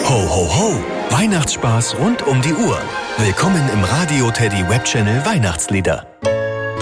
Ho, ho, ho! Weihnachtsspaß rund um die Uhr. Willkommen im Radio Teddy Web Channel Weihnachtslieder.